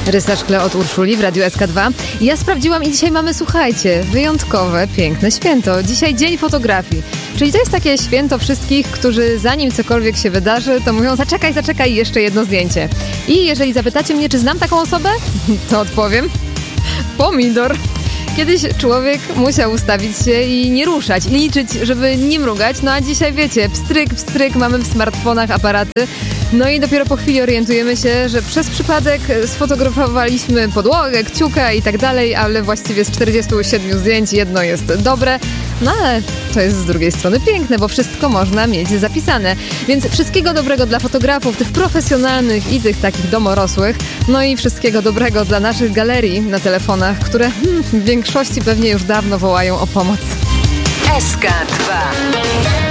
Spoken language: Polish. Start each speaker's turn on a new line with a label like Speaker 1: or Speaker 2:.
Speaker 1: Rycerz Szkle od Urszuli w Radiu SK2. Ja sprawdziłam i dzisiaj mamy, słuchajcie, wyjątkowe, piękne święto. Dzisiaj Dzień Fotografii. Czyli to jest takie święto wszystkich, którzy zanim cokolwiek się wydarzy, to mówią zaczekaj, jeszcze jedno zdjęcie. I jeżeli zapytacie mnie, czy znam taką osobę, to odpowiem pomidor. Kiedyś człowiek musiał ustawić się i nie ruszać, i liczyć, żeby nie mrugać. No a dzisiaj wiecie, pstryk, mamy w smartfonach aparaty. No i dopiero po chwili orientujemy się, że przez przypadek sfotografowaliśmy podłogę, kciuka i tak dalej, ale właściwie z 47 zdjęć jedno jest dobre. No ale to jest z drugiej strony piękne, bo wszystko można mieć zapisane. Więc wszystkiego dobrego dla fotografów, tych profesjonalnych i tych takich domorosłych. No i wszystkiego dobrego dla naszych galerii na telefonach, które w większości pewnie już dawno wołają o pomoc.
Speaker 2: SK2